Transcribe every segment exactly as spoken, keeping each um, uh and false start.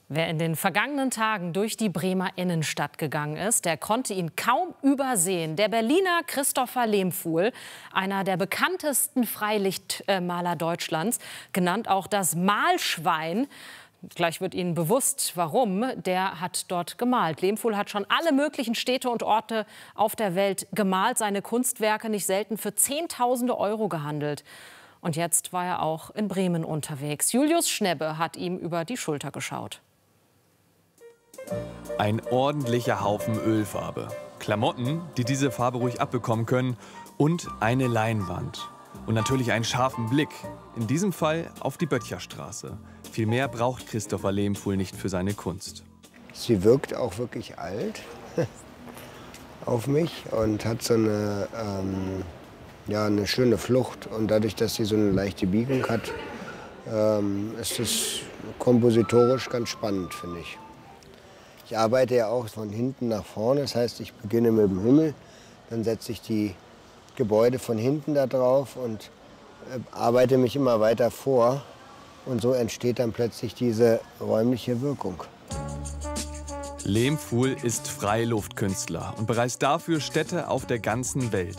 Wer in den vergangenen Tagen durch die Bremer Innenstadt gegangen ist, der konnte ihn kaum übersehen. Der Berliner Christopher Lehmfuhl, einer der bekanntesten Freilichtmaler Deutschlands, genannt auch das Malschwein. Gleich wird Ihnen bewusst, warum. Der hat dort gemalt. Lehmfuhl hat schon alle möglichen Städte und Orte auf der Welt gemalt. Seine Kunstwerke nicht selten für Zehntausende Euro gehandelt. Und jetzt war er auch in Bremen unterwegs. Julius Schnebbe hat ihm über die Schulter geschaut. Ein ordentlicher Haufen Ölfarbe. Klamotten, die diese Farbe ruhig abbekommen können. Und eine Leinwand. Und natürlich einen scharfen Blick. In diesem Fall auf die Böttcherstraße. Viel mehr braucht Christopher Lehmfuhl nicht für seine Kunst. Sie wirkt auch wirklich alt auf mich und hat so eine, ähm, ja, eine schöne Flucht. Und dadurch, dass sie so eine leichte Biegung hat, ähm, ist es kompositorisch ganz spannend, finde ich. Ich arbeite ja auch von hinten nach vorne. Das heißt, ich beginne mit dem Himmel, dann setze ich die Gebäude von hinten da drauf und äh, arbeite mich immer weiter vor. Und so entsteht dann plötzlich diese räumliche Wirkung. Lehmfuhl ist Freiluftkünstler und bereist dafür Städte auf der ganzen Welt.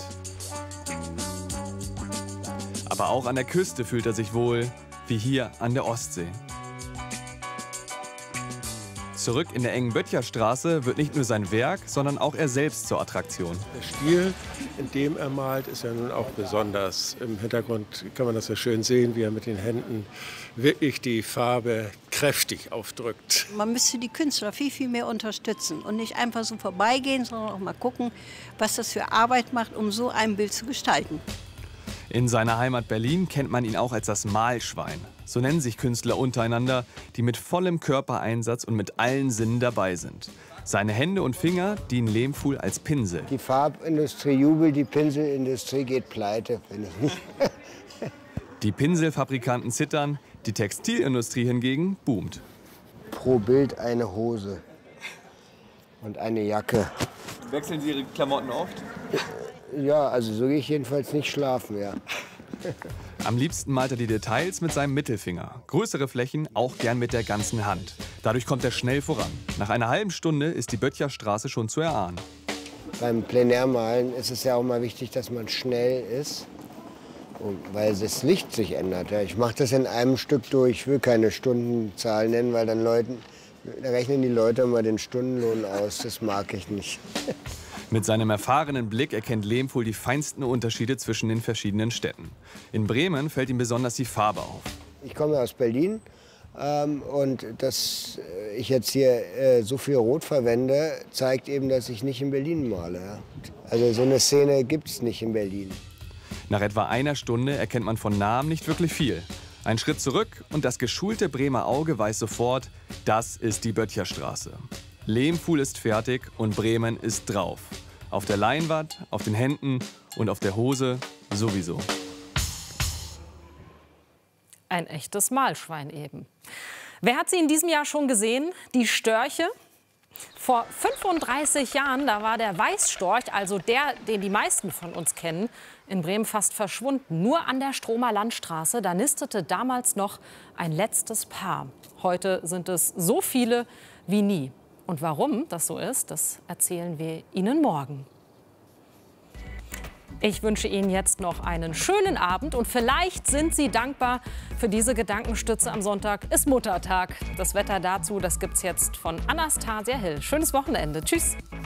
Aber auch an der Küste fühlt er sich wohl, wie hier an der Ostsee. Zurück in der engen Böttcherstraße wird nicht nur sein Werk, sondern auch er selbst zur Attraktion. Der Stil, in dem er malt, ist ja nun auch besonders. Im Hintergrund kann man das ja schön sehen, wie er mit den Händen wirklich die Farbe kräftig aufdrückt. Man müsste die Künstler viel, viel mehr unterstützen und nicht einfach so vorbeigehen, sondern auch mal gucken, was das für Arbeit macht, um so ein Bild zu gestalten. In seiner Heimat Berlin kennt man ihn auch als das Malschwein. So nennen sich Künstler untereinander, die mit vollem Körpereinsatz und mit allen Sinnen dabei sind. Seine Hände und Finger dienen Lehmfuhl als Pinsel. Die Farbindustrie jubelt, die Pinselindustrie geht pleite, finde ich nicht. Die Pinselfabrikanten zittern, die Textilindustrie hingegen boomt. Pro Bild eine Hose und eine Jacke. Wechseln Sie Ihre Klamotten oft? Ja, also so gehe ich jedenfalls nicht schlafen, ja. Am liebsten malt er die Details mit seinem Mittelfinger. Größere Flächen auch gern mit der ganzen Hand. Dadurch kommt er schnell voran. Nach einer halben Stunde ist die Böttcherstraße schon zu erahnen. Beim Plenärmalen ist es ja auch mal wichtig, dass man schnell ist, weil das Licht sich ändert. Ich mache das in einem Stück durch. Ich will keine Stundenzahl nennen, weil dann Leuten, da rechnen die Leute immer den Stundenlohn aus. Das mag ich nicht. Mit seinem erfahrenen Blick erkennt Lehmfuhl die feinsten Unterschiede zwischen den verschiedenen Städten. In Bremen fällt ihm besonders die Farbe auf. Ich komme aus Berlin ähm, und dass ich jetzt hier äh, so viel Rot verwende, zeigt eben, dass ich nicht in Berlin male. Ja. Also so eine Szene gibt es nicht in Berlin. Nach etwa einer Stunde erkennt man von Nahem nicht wirklich viel. Ein Schritt zurück und das geschulte Bremer Auge weiß sofort, das ist die Böttcherstraße. Lehmfuhl ist fertig und Bremen ist drauf. Auf der Leinwand, auf den Händen und auf der Hose sowieso. Ein echtes Malschwein eben. Wer hat sie in diesem Jahr schon gesehen? Die Störche? Vor fünfunddreißig Jahren, da war der Weißstorch, also der, den die meisten von uns kennen, in Bremen fast verschwunden. Nur an der Stromer Landstraße, da nistete damals noch ein letztes Paar. Heute sind es so viele wie nie. Und warum das so ist, das erzählen wir Ihnen morgen. Ich wünsche Ihnen jetzt noch einen schönen Abend und vielleicht sind Sie dankbar für diese Gedankenstütze. Am Sonntag ist Muttertag. Das Wetter dazu, das gibt's jetzt von Anastasia Hill. Schönes Wochenende. Tschüss.